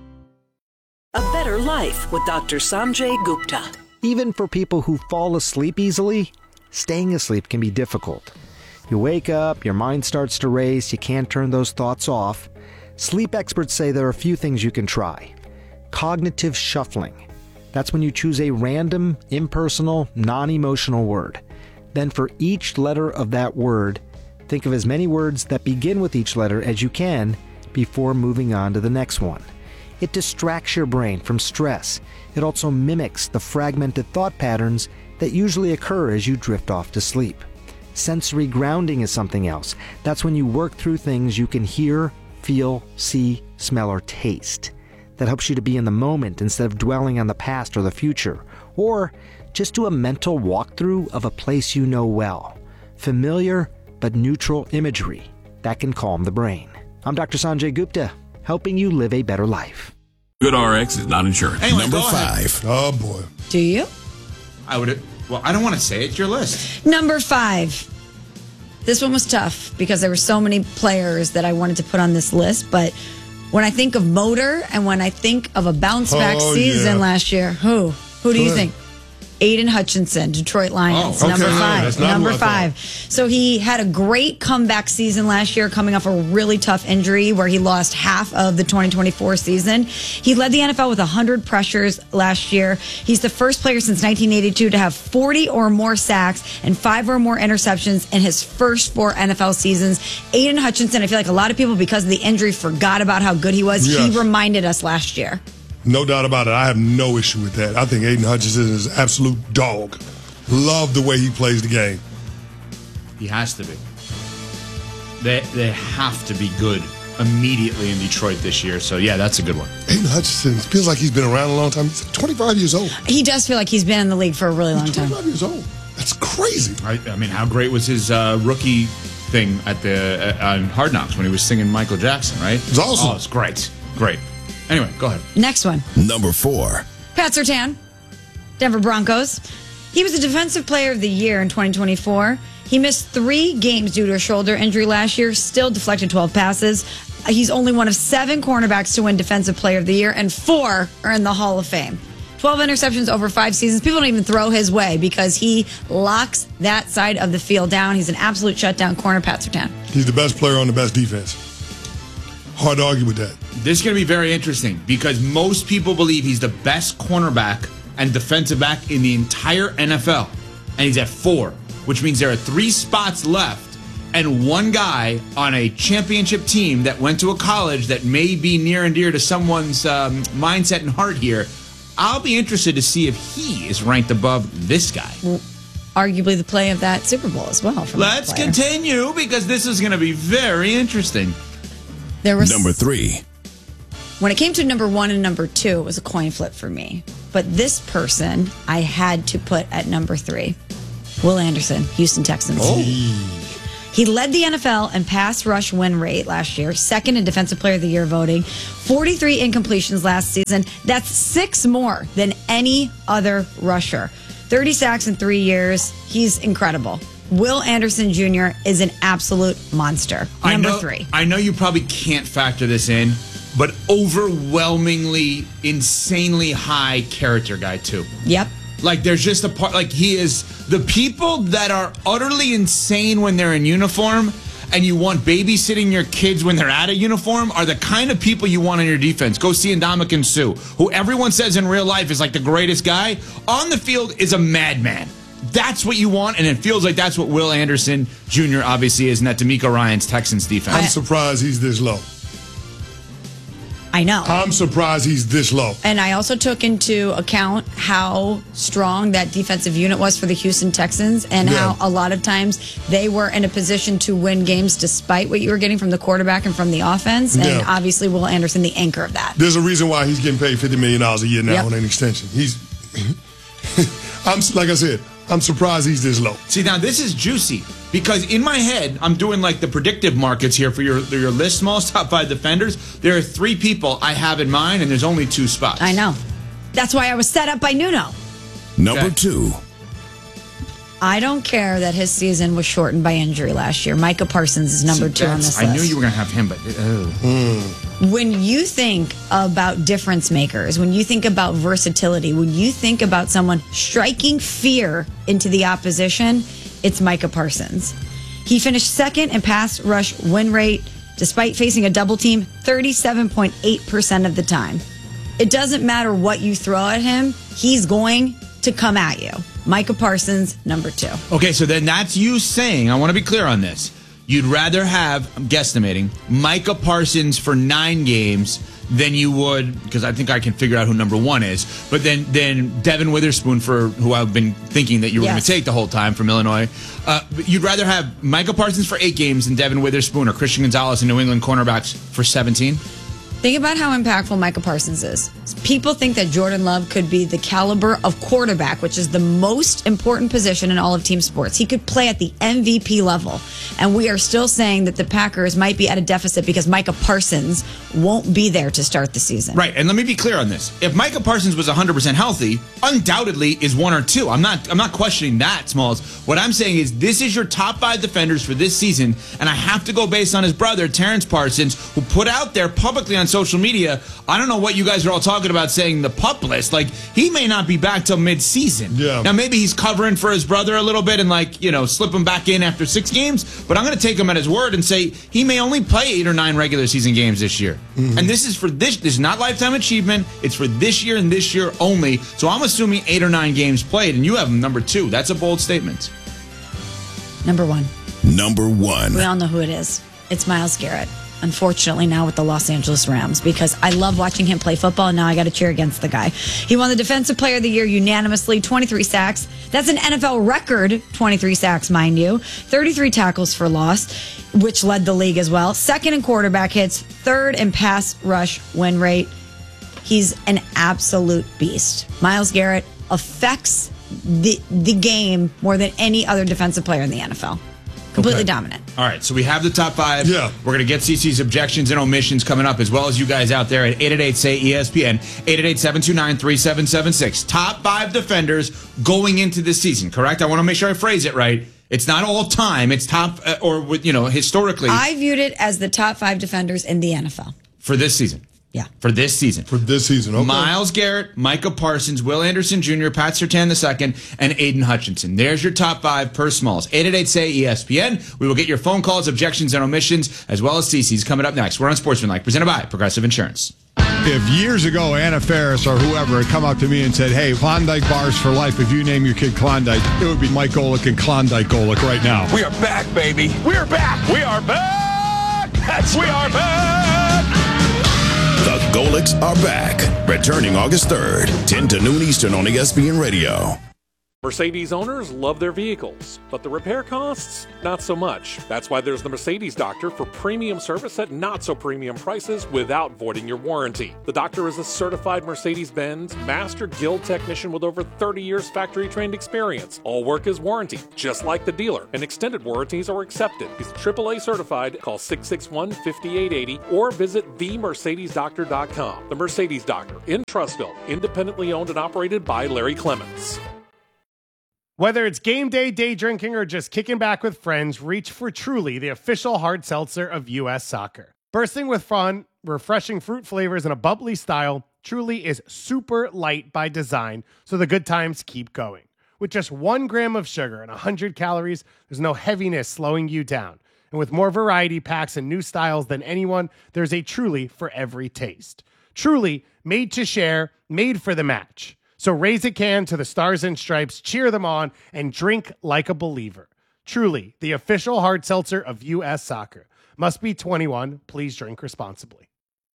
A Better Life with Doctor Sanjay Gupta. Even for people who fall asleep easily, staying asleep can be difficult. You wake up, your mind starts to race, you can't turn those thoughts off. Sleep experts say there are a few things you can try. Cognitive shuffling. That's when you choose a random, impersonal, non-emotional word. Then for each letter of that word, think of as many words that begin with each letter as you can before moving on to the next one. It distracts your brain from stress. It also mimics the fragmented thought patterns that usually occur as you drift off to sleep. Sensory grounding is something else. That's when you work through things you can hear, feel, see, smell, or taste. That helps you to be in the moment instead of dwelling on the past or the future. Or just do a mental walkthrough of a place you know well. Familiar but neutral imagery. That can calm the brain. I'm Doctor Sanjay Gupta, helping you live a better life. Good R X is not insurance. Anyway, Number go ahead. five. Oh, boy. Do you? I would. Well, I don't want to say it. Your list. Number five. This one was tough because there were so many players that I wanted to put on this list. But when I think of motor and when I think of a bounce back Oh, season yeah. last year, who? Who do you Good. think? Aiden Hutchinson, Detroit Lions, Oh, okay. number No, five. that's not Number who I five. So he had a great comeback season last year, coming off a really tough injury where he lost half of the twenty twenty-four season. He led the N F L with one hundred pressures last year. He's the first player since nineteen eighty-two to have forty or more sacks and five or more interceptions in his first four N F L seasons. Aiden Hutchinson, I feel like a lot of people, because of the injury, forgot about how good he was. Yes. He reminded us last year. No doubt about it. I have no issue with that. I think Aiden Hutchinson is an absolute dog. Love the way he plays the game. He has to be. They they have to be good immediately in Detroit this year. So yeah, that's a good one. Aiden Hutchinson feels like he's been around a long time. He's twenty-five years old. He does feel like he's been in the league for a really long He's time. twenty-five years old. That's crazy. I, I mean, how great was his uh, rookie thing at the uh, on Hard Knocks when he was singing Michael Jackson? Right? It was awesome. Oh, it's great, great. Anyway, go ahead. Next one. Number four. Pat Surtain, Denver Broncos. He was the Defensive Player of the Year in twenty twenty-four. He missed three games due to a shoulder injury last year, still deflected twelve passes. He's only one of seven cornerbacks to win Defensive Player of the Year, and four are in the Hall of Fame. twelve interceptions over five seasons. People don't even throw his way because he locks that side of the field down. He's an absolute shutdown corner, Pat Surtain. He's the best player on the best defense. Hard to argue with that. This is going to be very interesting because most people believe he's the best cornerback and defensive back in the entire N F L. And he's at four, which means there are three spots left and one guy on a championship team that went to a college that may be near and dear to someone's um, mindset and heart here. I'll be interested to see if he is ranked above this guy. arguably the play of that Super Bowl as well. From Let's continue because this is going to be very interesting. There was Number three. When it came to number one and number two, it was a coin flip for me. But this person I had to put at number three. Will Anderson, Houston Texans. Oh. He led the N F L in pass rush win rate last year, second in Defensive Player of the Year voting, forty-three incompletions last season. That's six more than any other rusher. thirty sacks in three years. He's incredible. Will Anderson Junior is an absolute monster. Number I know, three. I know you probably can't factor this in, but overwhelmingly, insanely high character guy, too. Yep. Like, there's just a part, like, he is the people that are utterly insane when they're in uniform and you want babysitting your kids when they're out of uniform are the kind of people you want on your defense. Go see Ndamukong Suh, who everyone says in real life is like the greatest guy. On the field is a madman. That's what you want, and it feels like that's what Will Anderson Junior obviously is, and that D'Amico Ryan's Texans defense. I'm surprised he's this low. I know. I'm surprised he's this low. And I also took into account how strong that defensive unit was for the Houston Texans and Yeah. how a lot of times they were in a position to win games despite what you were getting from the quarterback and from the offense. And Yeah. obviously Will Anderson, the anchor of that. There's a reason why he's getting paid fifty million dollars a year now Yep. on an extension. He's, I'm like I said, I'm surprised he's this low. See, now this is juicy because in my head, I'm doing like the predictive markets here for your your list, smallest top five defenders. There are three people I have in mind, and there's only two spots. I know. That's why I was set up by Nuno. Number Okay. two. I don't care that his season was shortened by injury last year. Micah Parsons is number See, two on that's- this list. I knew you were going to have him, but oh. When you think about difference makers, when you think about versatility, when you think about someone striking fear into the opposition, it's Micah Parsons. He finished second in pass rush win rate despite facing a double team thirty-seven point eight percent of the time. It doesn't matter what you throw at him, he's going to come at you. Micah Parsons, number two. Okay, so then that's you saying, I want to be clear on this. You'd rather have, I'm guesstimating, Micah Parsons for nine games than you would, because I think I can figure out who number one is, but then then Devin Witherspoon, for who I've been thinking that you were Yes. going to take the whole time from Illinois. Uh, but you'd rather have Micah Parsons for eight games than Devin Witherspoon or Christian Gonzalez and New England cornerbacks for seventeen? Think about how impactful Micah Parsons is. People think that Jordan Love could be the caliber of quarterback, which is the most important position in all of team sports. He could play at the M V P level. And we are still saying that the Packers might be at a deficit because Micah Parsons won't be there to start the season. Right, and let me be clear on this. If Micah Parsons was one hundred percent healthy, undoubtedly is one or two. I'm not I'm not questioning that, Smalls. What I'm saying is this is your top five defenders for this season, and I have to go based on his brother, Terrence Parsons, who put out there publicly on social media, I don't know what you guys are all talking about saying the pup list. Like, he may not be back till mid-season. Yeah. Now, maybe he's covering for his brother a little bit and, like, you know, slip him back in after six games, but I'm going to take him at his word and say he may only play eight or nine regular season games this year. Mm-hmm. And this is for this, this is not lifetime achievement. It's for this year and this year only. So I'm assuming eight or nine games played, and you have him number two. That's a bold statement. Number one. Number one. We all know who it is. It's Myles Garrett. Unfortunately, now with the Los Angeles Rams, because I love watching him play football, and now I got to cheer against the guy. He won the Defensive Player of the Year unanimously, twenty-three sacks. That's an N F L record, twenty-three sacks, mind you. thirty-three tackles for loss, which led the league as well. Second in quarterback hits, third in pass rush win rate. He's an absolute beast. Myles Garrett affects the the game more than any other defensive player in the N F L. Completely Okay. dominant. All right, so we have the top five. Yeah. We're going to get Cece's objections and omissions coming up, as well as you guys out there at eight eight eight, S A Y, E S P N, eight eight eight, seven two nine, three seven seven six. Top five defenders going into this season, correct? I want to make sure I phrase it right. It's not all time. It's top, uh, or, with you know, historically, I viewed it as the top five defenders in the N F L. for this season. Yeah. For this season. For this season, okay. Myles Garrett, Micah Parsons, Will Anderson Junior, Pat Surtain the second, and Aiden Hutchinson. There's your top five per Smalls. eight eight eight, S A Y, E S P N. We will get your phone calls, objections, and omissions, as well as Cece's coming up next. We're on Sportsmanlike, presented by Progressive Insurance. If years ago Anna Faris or whoever had come up to me and said, hey, Klondike bars for life, if you name your kid Klondike, it would be Mike Golick and Klondike Golick right now. We are back, baby. We're back. We are back. That's we are back. The Golicks are back. Returning August third, ten to noon Eastern on E S P N Radio. Mercedes owners love their vehicles, but the repair costs, not so much. That's why there's the Mercedes Doctor for premium service at not so premium prices without voiding your warranty. The Doctor is a certified Mercedes-Benz Master Guild technician with over thirty years factory-trained experience. All work is warranty, just like the dealer, and extended warranties are accepted. He's triple A certified. Call six six one, five eight eight zero or visit the mercedes doctor dot com. The Mercedes Doctor in Trussville, independently owned and operated by Larry Clements. Whether it's game day, day drinking, or just kicking back with friends, reach for Truly, the official hard seltzer of U S Soccer. Bursting with fun, refreshing fruit flavors, and a bubbly style, Truly is super light by design, so the good times keep going. With just one gram of sugar and one hundred calories, there's no heaviness slowing you down. And with more variety packs and new styles than anyone, there's a Truly for every taste. Truly, made to share, made for the match. So raise a can to the Stars and Stripes, cheer them on, and drink like a believer. Truly, the official hard seltzer of U S Soccer. Must be twenty-one. Please drink responsibly.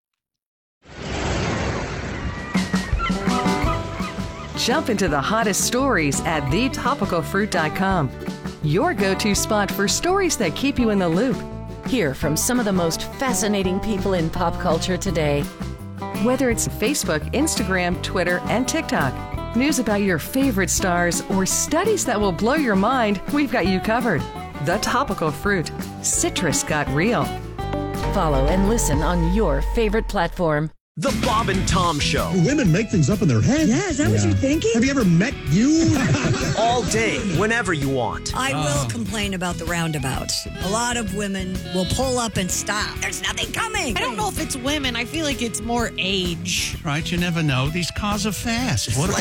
Jump into the hottest stories at the topical fruit dot com. Your go-to spot for stories that keep you in the loop. Hear from some of the most fascinating people in pop culture today. Whether it's Facebook, Instagram, Twitter, and TikTok, news about your favorite stars, or studies that will blow your mind, we've got you covered. The Topical Fruit. Citrus got real. Follow and listen on your favorite platform. The Bob and Tom Show. Do women make things up in their head? Yeah, is that yeah. what you're thinking? Have you ever met you? All day, whenever you want. I will uh. complain about the roundabouts. A lot of women will pull up and stop. There's nothing coming. I don't know if it's women. I feel like it's more age. Right, you never know. These cars are fast. What are they?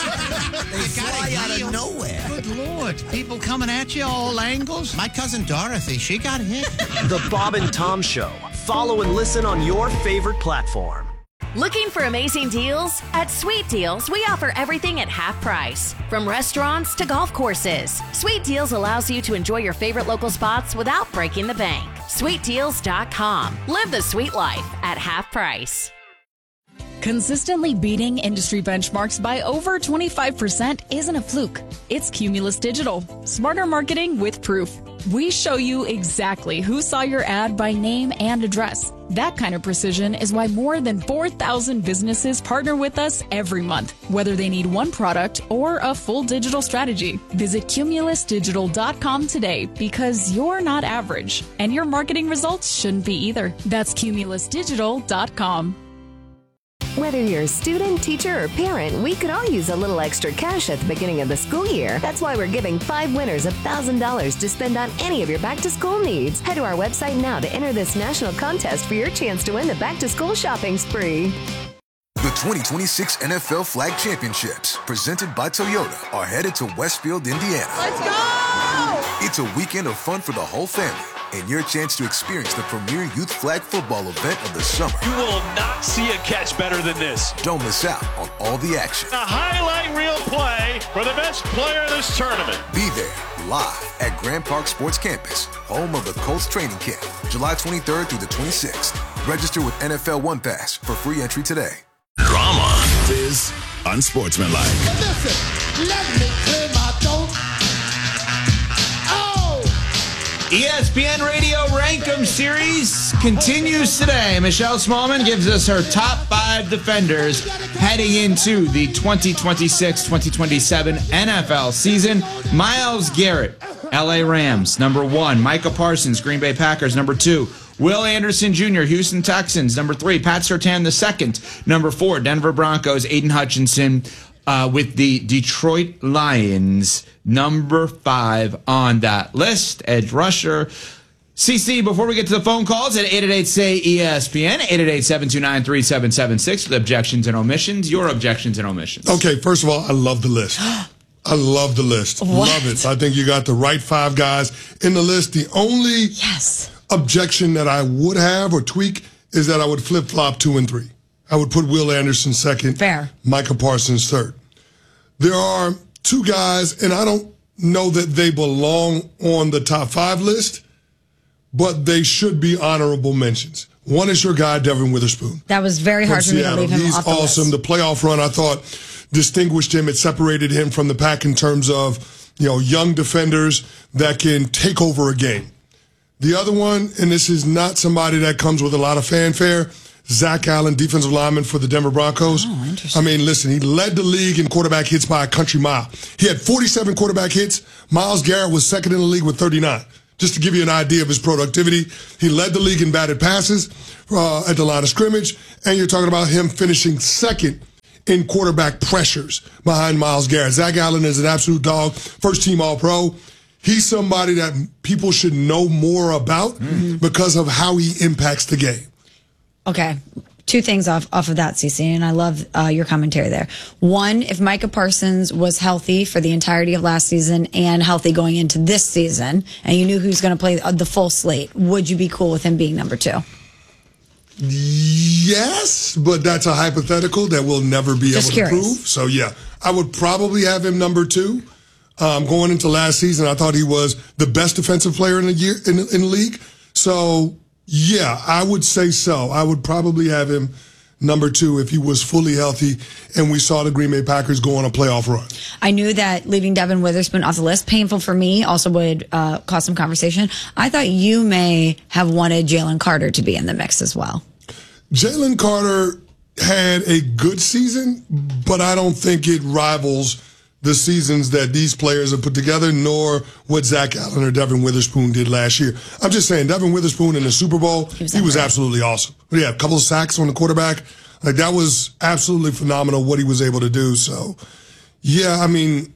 They fly out of nowhere. Good Lord. People coming at you all angles. My cousin Dorothy, she got hit. The Bob and Tom Show. Follow and listen on your favorite platform. Looking for amazing deals? At Sweet Deals, we offer everything at half price. From restaurants to golf courses, Sweet Deals allows you to enjoy your favorite local spots without breaking the bank. sweet deals dot com. Live the sweet life at half price. Consistently beating industry benchmarks by over twenty-five percent isn't a fluke. It's Cumulus Digital. Smarter marketing with proof. We show you exactly who saw your ad by name and address. That kind of precision is why more than four thousand businesses partner with us every month, whether they need one product or a full digital strategy. Visit cumulus digital dot com today because you're not average, and your marketing results shouldn't be either. That's cumulus digital dot com. Whether you're a student, teacher, or parent, we could all use a little extra cash at the beginning of the school year. That's why we're giving five winners one thousand dollars to spend on any of your back-to-school needs. Head to our website now to enter this national contest for your chance to win the back-to-school shopping spree. The twenty twenty-six N F L Flag Championships, presented by Toyota, are headed to Westfield, Indiana. Let's go! It's a weekend of fun for the whole family, and your chance to experience the premier youth flag football event of the summer. You will not see a catch better than this. Don't miss out on all the action. A highlight reel play for the best player in this tournament. Be there live at Grand Park Sports Campus, home of the Colts training camp, July twenty-third through the twenty-sixth. Register with N F L One Pass for free entry today. Drama is unsportsmanlike. Listen, let me clear my throat. E S P N Radio Rankum Series continues today. Michelle Smallman gives us her top five defenders heading into the twenty twenty-six twenty twenty-seven N F L season. Myles Garrett, L A Rams, number one. Micah Parsons, Green Bay Packers, number two. Will Anderson Junior, Houston Texans, number three. Pat Surtain the second, number four. Denver Broncos, Aiden Hutchinson uh, with the Detroit Lions, number five on that list. Edge rusher. C C, before we get to the phone calls at eight eight eight, S A Y, E S P N, eight eight eight, seven two nine, three seven seven six with objections and omissions. Your objections and omissions. Okay, first of all, I love the list. I love the list. What? Love it. I think you got the right five guys in the list. The only yes. objection that I would have or tweak is that I would flip-flop two and three. I would put Will Anderson second. Fair. Micah Parsons third. There are two guys, and I don't know that they belong on the top five list, but they should be honorable mentions. One is your guy, Devin Witherspoon. That was very hard for me to leave him He's off the awesome. list. The playoff run, I thought distinguished him. It separated him from the pack in terms of, you know, young defenders that can take over a game. The other one, and this is not somebody that comes with a lot of fanfare, Zach Allen, defensive lineman for the Denver Broncos. Oh, interesting. I mean, listen, he led the league in quarterback hits by a country mile. He had forty-seven quarterback hits. Myles Garrett was second in the league with thirty-nine. Just to give you an idea of his productivity, he led the league in batted passes uh, at the line of scrimmage, and you're talking about him finishing second in quarterback pressures behind Myles Garrett. Zach Allen is an absolute dog, first-team All-Pro. He's somebody that people should know more about mm-hmm. because of how he impacts the game. Okay, two things off, off of that, Cece, and I love uh, your commentary there. One, if Micah Parsons was healthy for the entirety of last season and healthy going into this season, and you knew he was going to play the full slate, would you be cool with him being number two? Yes, but that's a hypothetical that we'll never be Just able curious. to prove. So, yeah, I would probably have him number two. Um, going into last season, I thought he was the best defensive player in the year in, in the league. So, yeah, I would say so. I would probably have him number two if he was fully healthy and we saw the Green Bay Packers go on a playoff run. I knew that leaving Devin Witherspoon off the list, painful for me, also would uh, cause some conversation. I thought you may have wanted Jalen Carter to be in the mix as well. Jalen Carter had a good season, but I don't think it rivals the seasons that these players have put together, nor what Zach Allen or Devin Witherspoon did last year. I'm just saying, Devin Witherspoon in the Super Bowl, he was, he was absolutely awesome. But yeah, a couple of sacks on the quarterback. Like, that was absolutely phenomenal what he was able to do. So, yeah, I mean,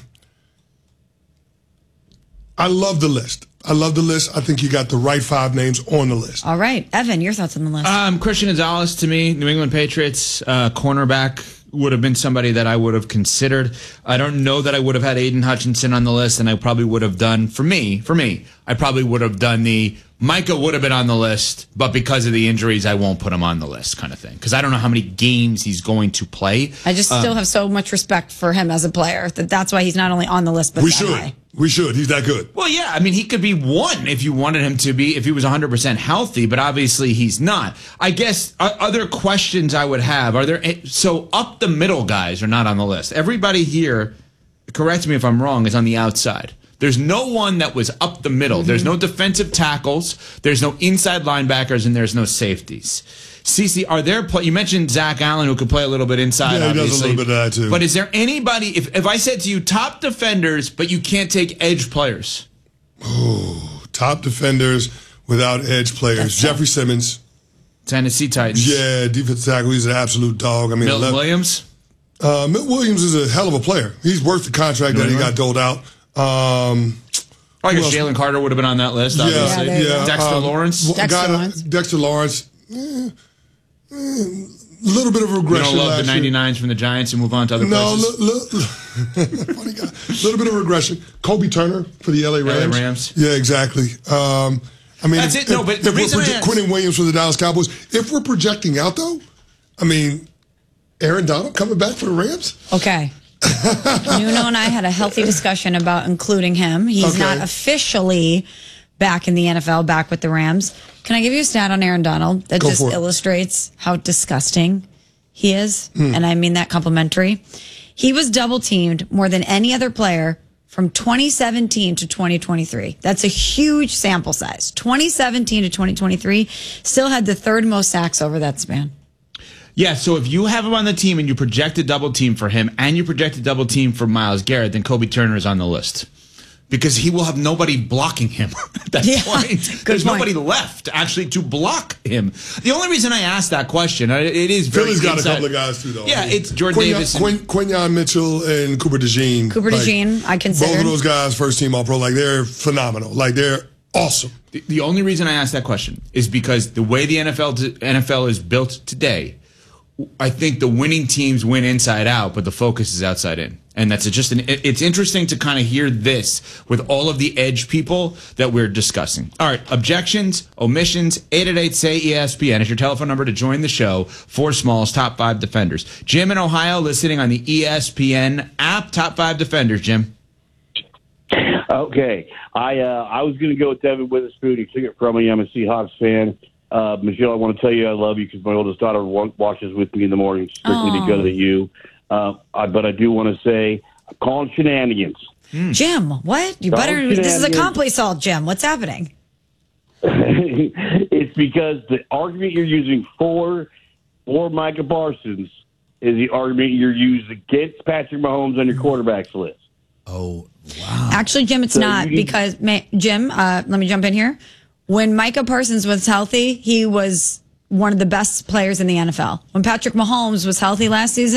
I love the list. I love the list. I think you got the right five names on the list. All right. Evan, your thoughts on the list? Um, Christian Gonzalez, to me, New England Patriots, uh, cornerback, would have been somebody that I would have considered. I don't know that I would have had Aiden Hutchinson on the list, and I probably would have done, for me, for me, I probably would have done the, Micah would have been on the list, but because of the injuries, I won't put him on the list kind of thing. Because I don't know how many games he's going to play. I just um, still have so much respect for him as a player that that's why he's not only on the list, but we that should. high. We should. He's that good. Well, yeah. I mean, he could be one if you wanted him to be, if he was one hundred percent healthy, but obviously he's not. I guess uh, other questions I would have, are there, so up the middle guys are not on the list. Everybody here, correct me if I'm wrong, is on the outside. There's no one that was up the middle. Mm-hmm. There's no defensive tackles. There's no inside linebackers, and there's no safeties. Cece, are there, play, you mentioned Zach Allen, who could play a little bit inside, yeah, he obviously. does a little bit of that, too. But is there anybody, if, if I said to you, top defenders, but you can't take edge players? Oh, top defenders without edge players. That's Jeffrey tough. Simmons. Tennessee Titans. Yeah, defensive tackle. He's an absolute dog. I mean, Milton Williams? Uh, Milton Williams is a hell of a player. He's worth the contract that he got doled out. Um, I guess Jalen Carter would have been on that list, obviously. Yeah, yeah. Dexter um, Lawrence? Dexter Dexter Lawrence. Dexter Lawrence. Eh, A little bit of regression. You don't love last the ninety-nines from the Giants and move on to other no, places? No, li- funny guy. A little bit of regression. Kobe Turner for the L A Rams. L A Rams. Yeah, exactly. Um, I mean, That's if, it. No, if, but the if reason we're I proje- asked- Quentin Williams for the Dallas Cowboys. If we're projecting out, though, I mean, Aaron Donald coming back for the Rams? Okay. Nuno and I had a healthy discussion about including him. He's Okay. not officially back in the N F L, back with the Rams. Can I give you a stat on Aaron Donald that Go just for it. illustrates how disgusting he is? Hmm. And I mean that complimentary. He was double teamed more than any other player from twenty seventeen to twenty twenty-three. That's a huge sample size. twenty seventeen to twenty twenty-three, still had the third most sacks over that span. Yeah, so if you have him on the team and you project a double team for him and you project a double team for Myles Garrett, then Kobe Turner is on the list. Because he will have nobody blocking him at that Yeah, point. There's point. nobody left, actually, to block him. The only reason I asked that question, it is very Philly's got inside. a couple of guys, too, though. Yeah, I mean, it's Jordan Quinyon, Davis. And, Quin, Quinyon Mitchell and Cooper DeJean. Cooper like, DeJean, I consider. Both of those guys, first team All-Pro, like, they're phenomenal. Like, they're awesome. the, the only reason I asked that question is because the way the N F L to, N F L is built today, I think the winning teams win inside out, but the focus is outside in. And that's just an, it's interesting to kind of hear this with all of the edge people that we're discussing. All right, objections, omissions, eight eight eight, S A Y, E S P N is your telephone number to join the show for Small's Top five Defenders. Jim in Ohio listening on the E S P N app. Top five Defenders, Jim. Okay. I uh, I was going to go with Devin Witherspoon. He took it from me. I'm a Seahawks fan. Uh, Michelle, I want to tell you I love you because my oldest daughter wa- watches with me in the morning strictly Aww. because of you. Uh, I, but I do want to say, I'm calling shenanigans. Jim, what? You Calling better. This is a shenanigans. complete assault, Jim. What's happening? It's because the argument you're using for for Micah Parsons is the argument you're using against Patrick Mahomes on your quarterbacks list. Oh, Actually, Jim, it's So not you- because ma- Jim. Uh, let me jump in here. When Micah Parsons was healthy, he was one of the best players in the N F L. When Patrick Mahomes was healthy last season.